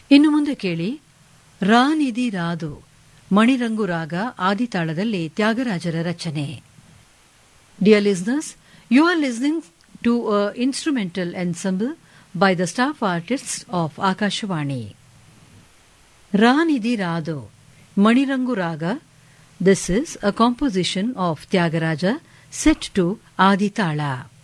ಇನ್ನು ಮುಂದೆ ಕೇಳಿ ರಾ ನಿಧಿ ರಾದು ಮಣಿರಂಗು ರಾಗ ಆದಿತಾಳದಲ್ಲಿ ತ್ಯಾಗರಾಜರ ರಚನೆ. Dear listeners, you are listening to a instrumental ensemble by the staff artists of Akashvani. Ranidhi Rado, Manirangu Raga. This is a composition of Tyagaraja set to Aditala.